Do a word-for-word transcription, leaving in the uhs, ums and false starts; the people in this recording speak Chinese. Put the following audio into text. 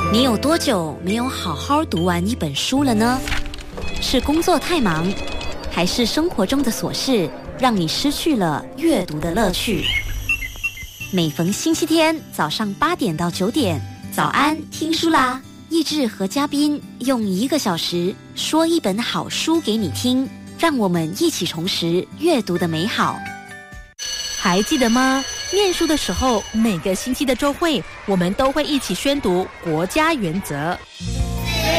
你有多久没有好好读完一本书了呢？是工作太忙，还是生活中的琐事让你失去了阅读的乐趣？每逢星期天早上八点到九点，早安听书啦！益智和嘉宾用一个小时说一本好书给你听，让我们一起重拾阅读的美好。 还记得吗？念书的时候，每个星期的周会，我们都会一起宣读国家原则。